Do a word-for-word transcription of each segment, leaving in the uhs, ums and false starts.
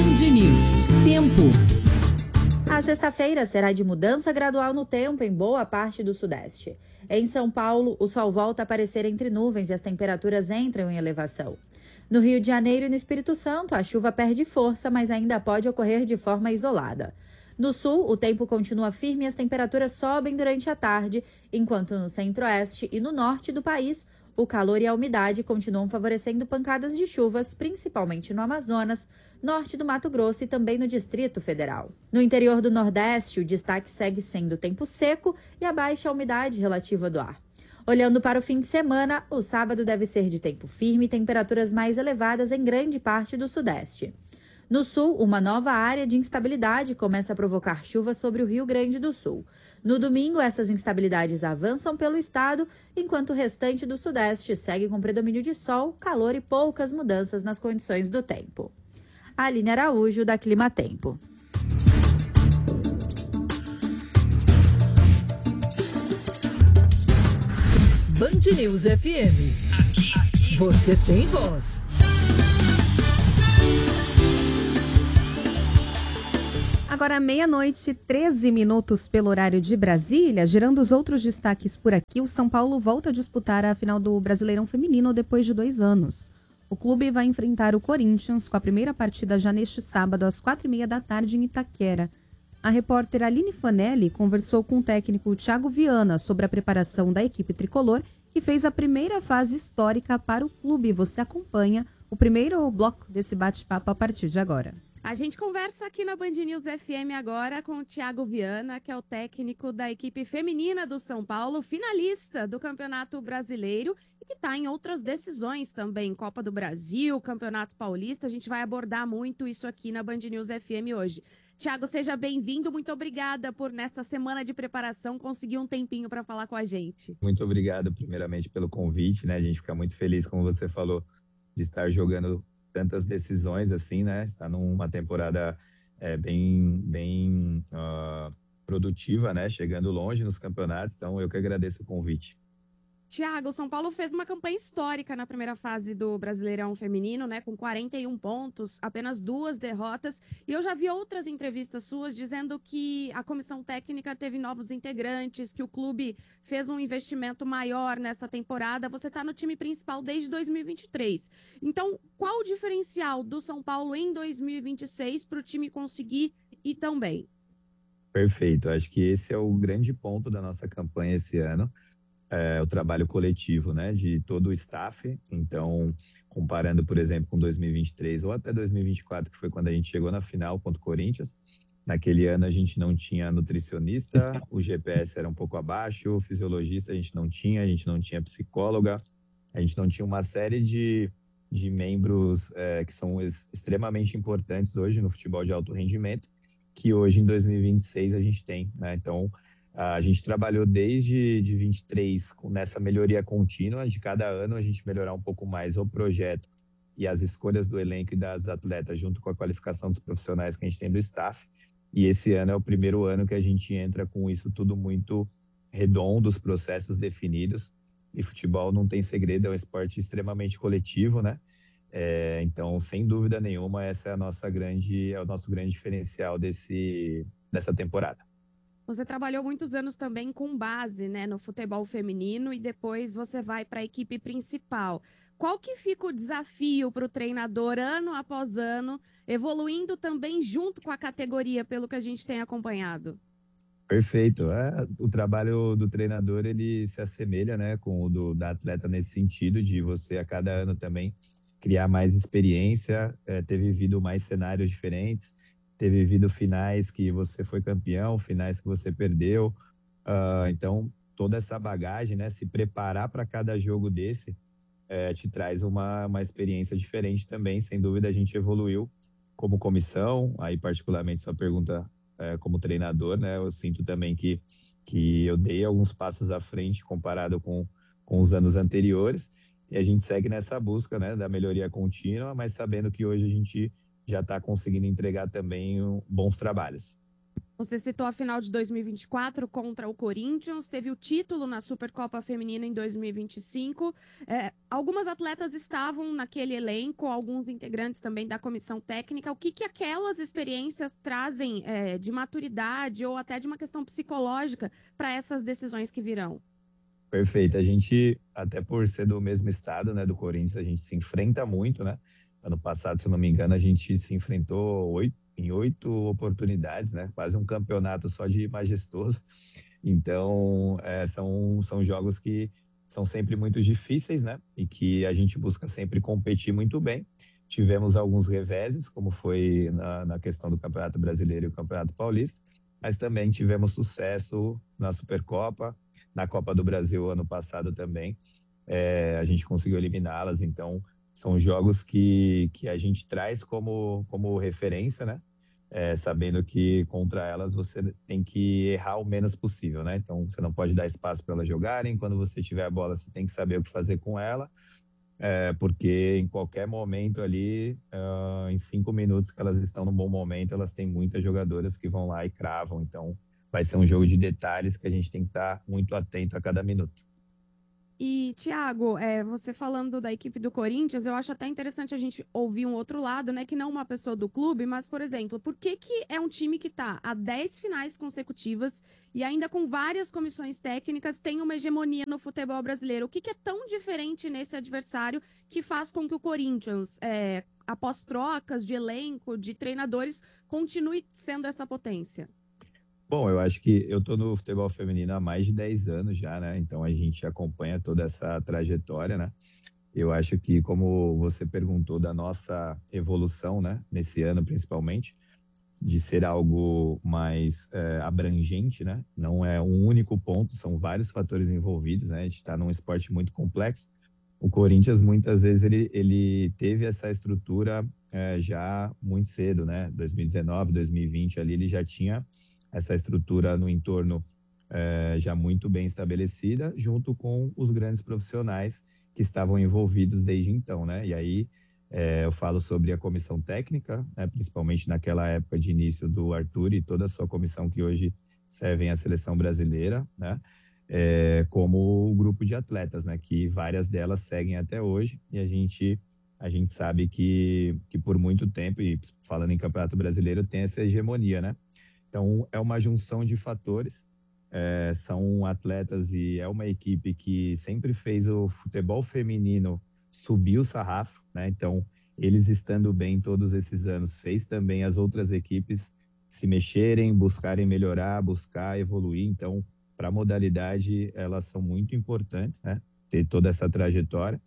Band News. Tempo. A sexta-feira será de mudança gradual no tempo em boa parte do Sudeste. Em São Paulo, o sol volta a aparecer entre nuvens e as temperaturas entram em elevação. No Rio de Janeiro e no Espírito Santo, a chuva perde força, mas ainda pode ocorrer de forma isolada. No sul, o tempo continua firme e as temperaturas sobem durante a tarde, enquanto no centro-oeste e no norte do país, o calor e a umidade continuam favorecendo pancadas de chuvas, principalmente no Amazonas, norte do Mato Grosso e também no Distrito Federal. No interior do Nordeste, o destaque segue sendo o tempo seco e a baixa umidade relativa do ar. Olhando para o fim de semana, o sábado deve ser de tempo firme e temperaturas mais elevadas em grande parte do Sudeste. No sul, uma nova área de instabilidade começa a provocar chuva sobre o Rio Grande do Sul. No domingo, essas instabilidades avançam pelo estado, enquanto o restante do Sudeste segue com predomínio de sol, calor e poucas mudanças nas condições do tempo. Aline Araújo, da Clima Tempo. Band News F M. Aqui, aqui. Você tem voz. Agora, meia-noite, treze minutos pelo horário de Brasília. Gerando os outros destaques por aqui, o São Paulo volta a disputar a final do Brasileirão Feminino depois de dois anos. O clube vai enfrentar o Corinthians com a primeira partida já neste sábado, às quatro e meia da tarde, em Itaquera. A repórter Aline Fanelli conversou com o técnico Thiago Viana sobre a preparação da equipe tricolor, que fez a primeira fase histórica para o clube. Você acompanha o primeiro bloco desse bate-papo a partir de agora. A gente conversa aqui na Band News F M agora com o Thiago Viana, que é o técnico da equipe feminina do São Paulo, finalista do Campeonato Brasileiro e que está em outras decisões também, Copa do Brasil, Campeonato Paulista. A gente vai abordar muito isso aqui na Band News F M hoje. Thiago, seja bem-vindo. Muito obrigada por, nessa semana de preparação, conseguir um tempinho para falar com a gente. Muito obrigado, primeiramente, pelo convite, né? A gente fica muito feliz, como você falou, de estar jogando tantas decisões assim, né? Está numa temporada é, bem, bem uh, produtiva, né? Chegando longe nos campeonatos, então eu que agradeço o convite. Thiago, o São Paulo fez uma campanha histórica na primeira fase do Brasileirão Feminino, né? Com quarenta e um pontos, apenas duas derrotas. E eu já vi outras entrevistas suas dizendo que a comissão técnica teve novos integrantes, que o clube fez um investimento maior nessa temporada. Você está no time principal desde dois mil e vinte e três. Então, qual o diferencial do São Paulo em dois mil e vinte e seis para o time conseguir ir tão bem? Perfeito. Acho que esse é o grande ponto da nossa campanha esse ano. É, o trabalho coletivo, né, de todo o staff. Então, comparando, por exemplo, com dois mil e vinte e três ou até dois mil e vinte e quatro, que foi quando a gente chegou na final contra o Corinthians, naquele ano a gente não tinha nutricionista, o G P S era um pouco abaixo, o fisiologista a gente não tinha, a gente não tinha psicóloga, a gente não tinha uma série de, de membros é, que são ex- extremamente importantes hoje no futebol de alto rendimento, que hoje em dois mil e vinte e seis a gente tem, né? Então, a gente trabalhou desde de vinte e três nessa melhoria contínua, de cada ano a gente melhorar um pouco mais o projeto e as escolhas do elenco e das atletas, junto com a qualificação dos profissionais que a gente tem do staff. E esse ano é o primeiro ano que a gente entra com isso tudo muito redondo, os processos definidos. E futebol não tem segredo, é um esporte extremamente coletivo, né? É, então, sem dúvida nenhuma, essa é a nossa grande, é o nosso grande diferencial desse, dessa temporada. Você trabalhou muitos anos também com base, né, no futebol feminino e depois você vai para a equipe principal. Qual que fica o desafio para o treinador ano após ano, evoluindo também junto com a categoria, pelo que a gente tem acompanhado? Perfeito. É, o trabalho do treinador, ele se assemelha, né, com o do, da atleta nesse sentido, de você a cada ano também criar mais experiência, é, ter vivido mais cenários diferentes, ter vivido finais que você foi campeão, finais que você perdeu. Uh, então, toda essa bagagem, né, se preparar para cada jogo desse, é, te traz uma, uma experiência diferente também. Sem dúvida, a gente evoluiu como comissão, aí particularmente sua pergunta é, como treinador, né, eu sinto também que, que eu dei alguns passos à frente comparado com, com os anos anteriores, e a gente segue nessa busca, né, da melhoria contínua, mas sabendo que hoje a gente já está conseguindo entregar também bons trabalhos. Você citou a final de dois mil e vinte e quatro contra o Corinthians, teve o título na Supercopa Feminina em dois mil e vinte e cinco. É, algumas atletas estavam naquele elenco, alguns integrantes também da comissão técnica. O que, que aquelas experiências trazem é, de maturidade ou até de uma questão psicológica para essas decisões que virão? Perfeito. A gente, até por ser do mesmo estado, né, do Corinthians, a gente se enfrenta muito, né? Ano passado, se eu não me engano, a gente se enfrentou oito, em oito oportunidades, né? Quase um campeonato só de majestoso. Então, é, são, são jogos que são sempre muito difíceis, né? E que a gente busca sempre competir muito bem. Tivemos alguns reveses, como foi na, na questão do Campeonato Brasileiro e o Campeonato Paulista, mas também tivemos sucesso na Supercopa, na Copa do Brasil ano passado também. É, a gente conseguiu eliminá-las, então são jogos que, que a gente traz como, como referência, né? É, sabendo que contra elas você tem que errar o menos possível, né? Então você não pode dar espaço para elas jogarem. Quando você tiver a bola, você tem que saber o que fazer com ela, é, porque em qualquer momento ali, uh, em cinco minutos que elas estão num bom momento, elas têm muitas jogadoras que vão lá e cravam. Então vai ser um jogo de detalhes que a gente tem que estar muito atento a cada minuto. E, Thiago, é, você falando da equipe do Corinthians, eu acho até interessante a gente ouvir um outro lado, né? Que não uma pessoa do clube, mas, por exemplo, por que, que é um time que está a dez finais consecutivas e ainda com várias comissões técnicas tem uma hegemonia no futebol brasileiro? O que, que é tão diferente nesse adversário que faz com que o Corinthians, é, após trocas de elenco, de treinadores, continue sendo essa potência? Bom, eu acho que eu tô no futebol feminino há mais de dez anos já, né? Então a gente acompanha toda essa trajetória, né? Eu acho que, como você perguntou da nossa evolução, né? Nesse ano, principalmente, de ser algo mais é, abrangente, né? Não é um único ponto, são vários fatores envolvidos, né? A gente está num esporte muito complexo. O Corinthians, muitas vezes, ele, ele teve essa estrutura é, já muito cedo, né? dois mil e dezenove, dois mil e vinte, ali ele já tinha essa estrutura no entorno eh, já muito bem estabelecida, junto com os grandes profissionais que estavam envolvidos desde então, né? E aí eh, eu falo sobre a comissão técnica, né? Principalmente naquela época de início do Arthur e toda a sua comissão que hoje servem à seleção brasileira, né? Eh, como o grupo de atletas, né? Que várias delas seguem até hoje e a gente a gente sabe que que por muito tempo, e falando em Campeonato Brasileiro, tem essa hegemonia, né? Então, é uma junção de fatores, é, são atletas e é uma equipe que sempre fez o futebol feminino subir o sarrafo, né? Então, eles estando bem todos esses anos, fez também as outras equipes se mexerem, buscarem melhorar, buscar evoluir. Então, para a modalidade, elas são muito importantes, né? Ter toda essa trajetória.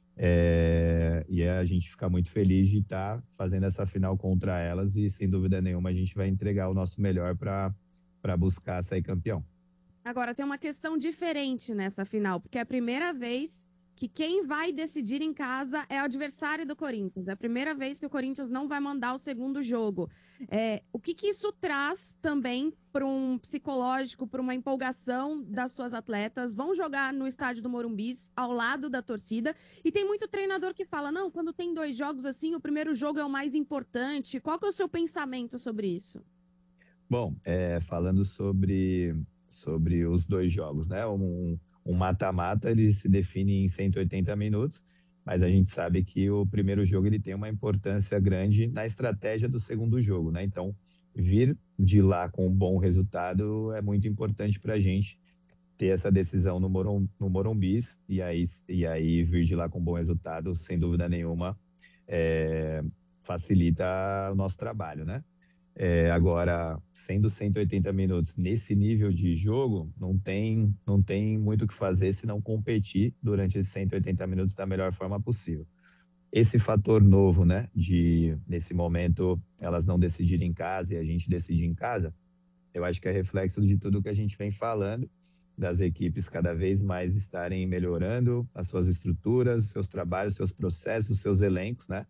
É, e a gente fica muito feliz de estar tá fazendo essa final contra elas e, sem dúvida nenhuma, a gente vai entregar o nosso melhor para para buscar sair campeão. Agora, tem uma questão diferente nessa final, porque é a primeira vez que quem vai decidir em casa é o adversário do Corinthians. É a primeira vez que o Corinthians não vai mandar o segundo jogo. É, o que, que isso traz também para um psicológico, para uma empolgação das suas atletas? Vão jogar no estádio do Morumbi, ao lado da torcida. E tem muito treinador que fala, não, quando tem dois jogos assim, o primeiro jogo é o mais importante. Qual que é o seu pensamento sobre isso? Bom, é, falando sobre, sobre os dois jogos, né? Um, um mata-mata, ele se define em cento e oitenta minutos, mas a gente sabe que o primeiro jogo ele tem uma importância grande na estratégia do segundo jogo, né? Então, vir de lá com um bom resultado é muito importante para a gente ter essa decisão no, Morum, no Morumbi e aí, e aí vir de lá com um bom resultado, sem dúvida nenhuma, é, facilita o nosso trabalho, né? É, agora, sendo cento e oitenta minutos nesse nível de jogo, não tem, não tem muito o que fazer se não competir durante esses cento e oitenta minutos da melhor forma possível. Esse fator novo, né, de nesse momento elas não decidirem em casa e a gente decidir em casa, eu acho que é reflexo de tudo que a gente vem falando, das equipes cada vez mais estarem melhorando as suas estruturas, seus trabalhos, seus processos, seus elencos, né?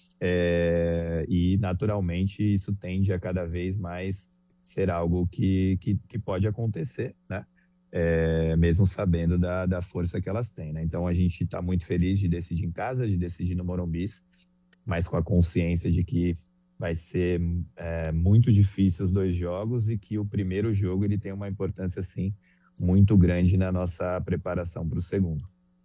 É, e naturalmente isso tende a cada vez mais ser algo que, que, que pode acontecer, né? É, mesmo sabendo da, da força que elas têm, né? Então a gente está muito feliz de decidir em casa, de decidir no Morumbi, mas com a consciência de que vai ser é, muito difícil os dois jogos e que o primeiro jogo ele tem uma importância, sim, muito grande na nossa preparação para o segundo.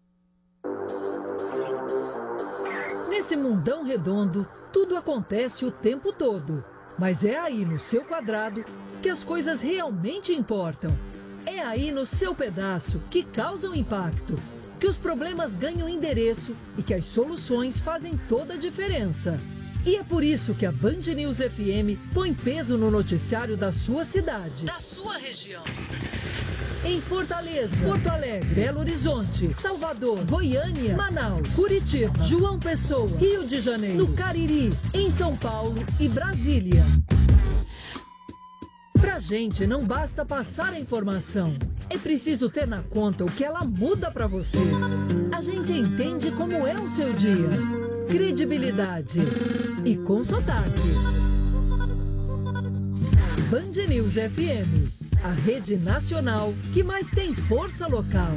Nesse mundão redondo, tudo acontece o tempo todo. Mas é aí no seu quadrado que as coisas realmente importam. É aí no seu pedaço que causam impacto, que os problemas ganham endereço e que as soluções fazem toda a diferença. E é por isso que a Band News F M põe peso no noticiário da sua cidade, da sua região. Em Fortaleza, Porto Alegre, Belo Horizonte, Salvador, Goiânia, Manaus, Curitiba, João Pessoa, Rio de Janeiro, no Cariri, em São Paulo e Brasília. Pra gente não basta passar a informação, é preciso ter na conta o que ela muda pra você. A gente entende como é o seu dia. Credibilidade e com sotaque. Band News F M, a rede nacional que mais tem força local.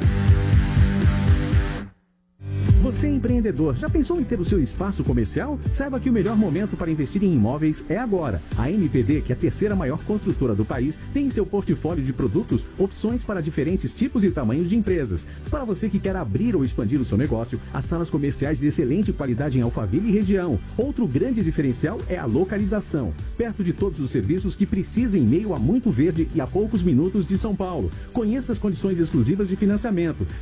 Você é empreendedor, já pensou em ter o seu espaço comercial? Saiba que o melhor momento para investir em imóveis é agora. A M P D, que é a terceira maior construtora do país, tem em seu portfólio de produtos opções para diferentes tipos e tamanhos de empresas. Para você que quer abrir ou expandir o seu negócio, as salas comerciais de excelente qualidade em Alphaville e região. Outro grande diferencial é a localização. Perto de todos os serviços que precisa em meio a muito verde e a poucos minutos de São Paulo. Conheça as condições exclusivas de financiamento.